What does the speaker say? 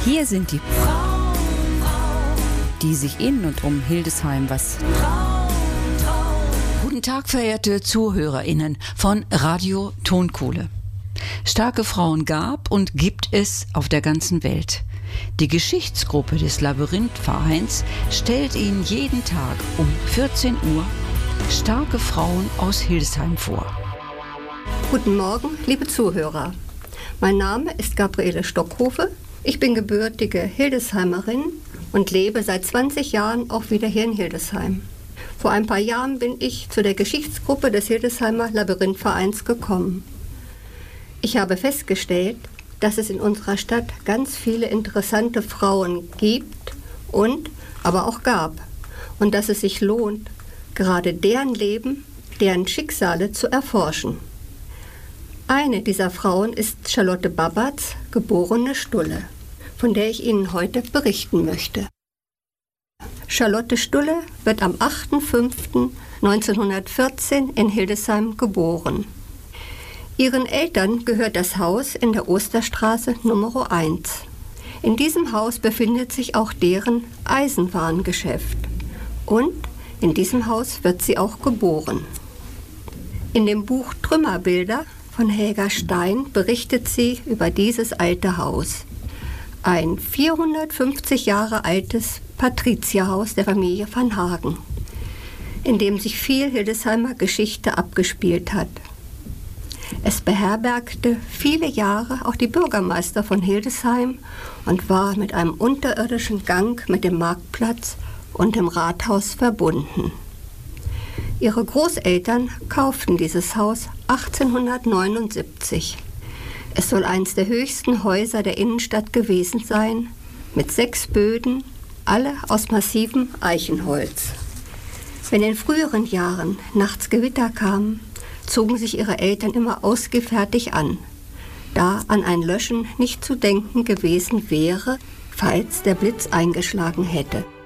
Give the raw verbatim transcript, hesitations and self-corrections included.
Hier sind die, die sich in und um Hildesheim was. Guten Tag, verehrte ZuhörerInnen von Radio Tonkohle. Starke Frauen gab und gibt es auf der ganzen Welt. Die Geschichtsgruppe des Labyrinth-Vereins stellt Ihnen jeden Tag um vierzehn Uhr starke Frauen aus Hildesheim vor. Guten Morgen, liebe Zuhörer. Mein Name ist Gabriele Stockhofe. Ich bin gebürtige Hildesheimerin und lebe seit zwanzig Jahren auch wieder hier in Hildesheim. Vor ein paar Jahren bin ich zu der Geschichtsgruppe des Hildesheimer Labyrinth-Vereins gekommen. Ich habe festgestellt, dass es in unserer Stadt ganz viele interessante Frauen gibt und aber auch gab. Und dass es sich lohnt, gerade deren Leben, deren Schicksale zu erforschen. Eine dieser Frauen ist Charlotte Babatz, geborene Stulle, von der ich Ihnen heute berichten möchte. Charlotte Stulle wird am achter fünfter neunzehnhundertvierzehn in Hildesheim geboren. Ihren Eltern gehört das Haus in der Osterstraße Nummer eins. In diesem Haus befindet sich auch deren Eisenwarengeschäft. Und in diesem Haus wird sie auch geboren. In dem Buch Trümmerbilder von Helga Stein berichtet sie über dieses alte Haus. Ein vierhundertfünfzig Jahre altes Patrizierhaus der Familie van Hagen, in dem sich viel Hildesheimer Geschichte abgespielt hat. Es beherbergte viele Jahre auch die Bürgermeister von Hildesheim und war mit einem unterirdischen Gang mit dem Marktplatz und dem Rathaus verbunden. Ihre Großeltern kauften dieses Haus achtzehnhundertneunundsiebzig. Es soll eines der höchsten Häuser der Innenstadt gewesen sein, mit sechs Böden, alle aus massivem Eichenholz. Wenn in früheren Jahren nachts Gewitter kamen, zogen sich ihre Eltern immer ausgefertigt an, da an ein Löschen nicht zu denken gewesen wäre, falls der Blitz eingeschlagen hätte.